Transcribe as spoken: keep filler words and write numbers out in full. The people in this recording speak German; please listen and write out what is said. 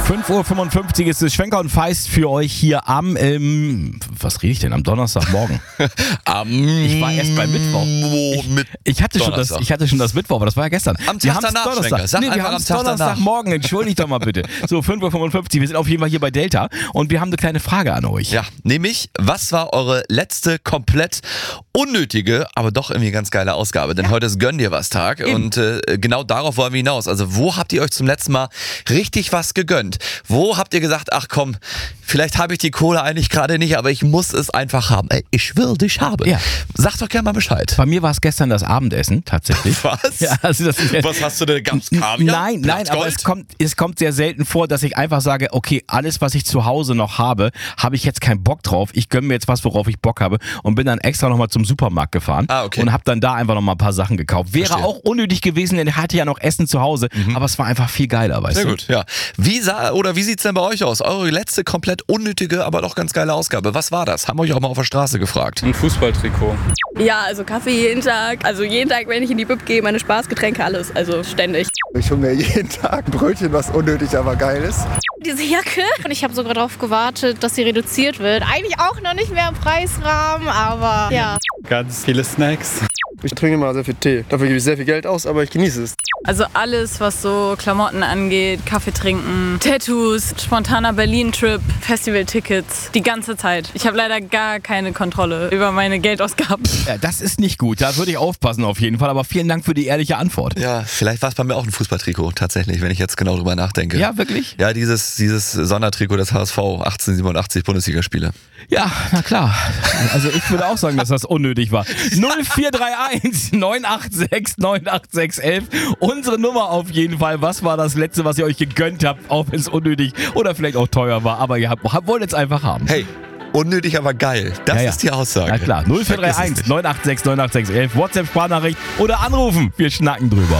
fünf Uhr fünfundfünfzig ist es. Schwenker und Feist für euch hier am, ähm, was rede ich denn, am Donnerstagmorgen. Am Ich war erst bei Mittwoch. Ich, mit ich, hatte schon das, Donnerstag. ich hatte schon das Mittwoch, aber das war ja gestern. Am Tag wir haben's danach, Donnerstag. Schwenker. Sag Nee, wir einfach haben am es Tag danach. Donnerstagmorgen. Entschuldigt doch mal bitte. So, fünf Uhr fünfundfünfzig. Wir sind auf jeden Fall hier bei Delta und wir haben eine kleine Frage an euch. Ja, nämlich, was war eure letzte komplett unnötige, aber doch irgendwie ganz geile Ausgabe? Denn heute ist Gönn dir was Tag Eben. und äh, genau darauf wollen wir hinaus. Also wo habt ihr euch zum letzten Mal richtig was gegönnt? Wo habt ihr gesagt, ach komm, vielleicht habe ich die Kohle eigentlich gerade nicht, aber ich muss es einfach haben. Ey, ich will dich haben. Ja. Sagt doch gerne mal Bescheid. Bei mir war es gestern das Abendessen, tatsächlich. Was? Ja, also das ist Was hast du denn? Gab's Kaviar? Nein, nein, aber es kommt, es kommt sehr selten vor, dass ich einfach sage, okay, alles, was ich zu Hause noch habe, habe ich jetzt keinen Bock drauf. Ich gönne mir jetzt was, worauf ich Bock habe und bin dann extra nochmal zum Supermarkt gefahren Ah, okay. und habe dann da einfach nochmal ein paar Sachen gekauft. Wäre Verstehe. auch unnötig gewesen, denn ich hatte ja noch Essen zu Hause, aber es war einfach viel geiler, weißt Sehr du? gut, ja. Wie sah oder wie sieht's denn bei euch aus? Eure letzte komplett unnötige, aber doch ganz geile Ausgabe. Was war das? Haben wir euch auch mal auf der Straße gefragt. Ein Fußballtrikot. Ja, also Kaffee jeden Tag. Also jeden Tag, wenn ich in die Bib gehe, meine Spaßgetränke, alles. Also ständig. Ich hole mir jeden Tag ein Brötchen, was unnötig, aber geil ist. Diese Jacke. Und ich habe sogar darauf gewartet, dass sie reduziert wird. Eigentlich auch noch nicht mehr im Preisrahmen, aber ja. Ganz viele Snacks. Ich trinke immer sehr viel Tee. Dafür gebe ich sehr viel Geld aus, aber ich genieße es. Also alles, was so Klamotten angeht, Kaffee trinken, Tattoos, spontaner Berlin-Trip, Festival-Tickets, die ganze Zeit. Ich habe leider gar keine Kontrolle über meine Geldausgaben. Ja, das ist nicht gut, da würde ich aufpassen auf jeden Fall, aber vielen Dank für die ehrliche Antwort. Ja, vielleicht war es bei mir auch ein Fußballtrikot, tatsächlich, wenn ich jetzt genau drüber nachdenke. Ja, wirklich? Ja, dieses, dieses Sondertrikot des H S V, achtzehnhundertsiebenundachtzig Bundesligaspiele. Ja, na klar. Also ich würde auch sagen, dass das unnötig war. null vier drei eins neun acht sechs neun acht sechs eins eins. Unsere Nummer auf jeden Fall. Was war das Letzte, was ihr euch gegönnt habt, auch wenn es unnötig oder vielleicht auch teuer war, aber ihr habt, wollt es einfach haben. Hey, unnötig, aber geil. Das Ja, ja. ist die Aussage. Na klar, null vier drei eins neun acht sechs neun acht sechs eins eins. WhatsApp-Sprachnachricht oder anrufen. Wir schnacken drüber.